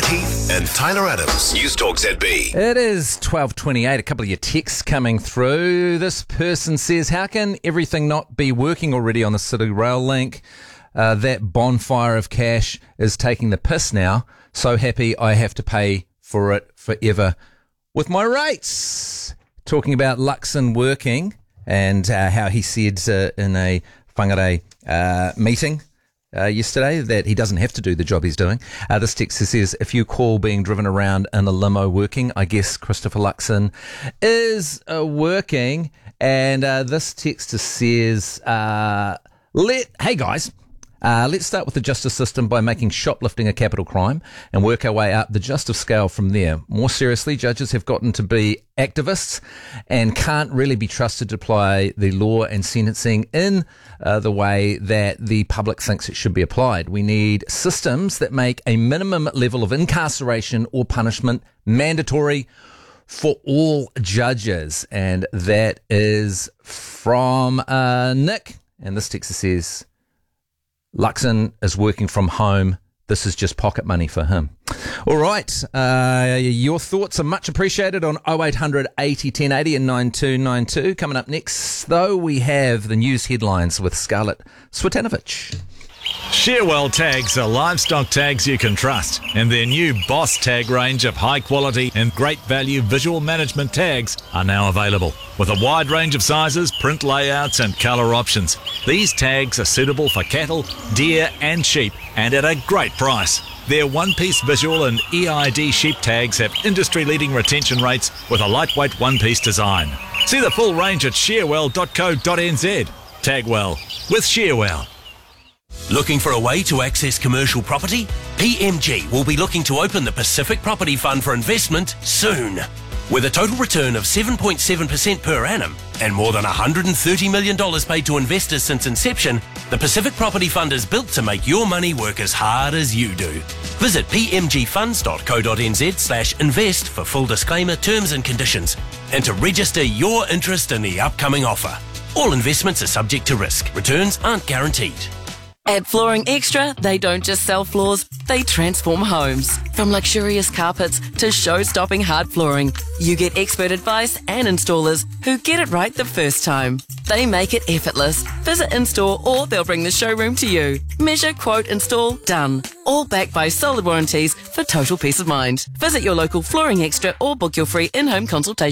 Keith and Tyler Adams. News Talk ZB. It is 12:28. A couple of your texts coming through. This person says, how can everything not be working already on the City Rail link? That bonfire of cash is taking the piss now. So happy I have to pay for it forever with my rates. Talking about Luxon working and how he said in a whangarei meeting yesterday that he doesn't have to do the job he's doing. This texter says, if you call being driven around in a limo working, I guess Christopher Luxon is working. And this texter says, hey guys, let's start with the justice system by making shoplifting a capital crime and work our way up the justice scale from there. More seriously, judges have gotten to be activists and can't really be trusted to apply the law and sentencing in the way that the public thinks it should be applied. We need systems that make a minimum level of incarceration or punishment mandatory for all judges. And that is from Nick. And this texter says, Luxon is working from home. This is just pocket money for him. All right. Your thoughts are much appreciated on 0800 80 1080 and 9292. Coming up next, though, we have the news headlines with Scarlett Swetanovic. Shearwell tags are livestock tags you can trust, and their new Boss tag range of high quality and great value visual management tags are now available. With a wide range of sizes, print layouts and colour options, these tags are suitable for cattle, deer and sheep, and at a great price. Their one-piece visual and EID sheep tags have industry-leading retention rates with a lightweight one-piece design. See the full range at shearwell.co.nz. Tag well with Shearwell. Looking for a way to access commercial property? PMG will be looking to open the Pacific Property Fund for investment soon. With a total return of 7.7% per annum and more than $130 million paid to investors since inception, the Pacific Property Fund is built to make your money work as hard as you do. Visit pmgfunds.co.nz/invest for full disclaimer, terms and conditions, and to register your interest in the upcoming offer. All investments are subject to risk. Returns aren't guaranteed. At Flooring Extra, they don't just sell floors, they transform homes. From luxurious carpets to show-stopping hard flooring, you get expert advice and installers who get it right the first time. They make it effortless. Visit in-store or they'll bring the showroom to you. Measure, quote, install, done. All backed by solid warranties for total peace of mind. Visit your local Flooring Extra or book your free in-home consultation.